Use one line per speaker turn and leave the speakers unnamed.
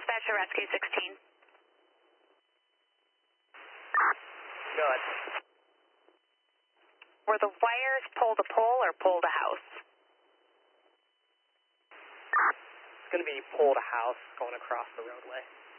Dispatcher Rescue 16.
Good.
Were the wires pole to pole or pole to house?
It's going to be pole to house going across the roadway.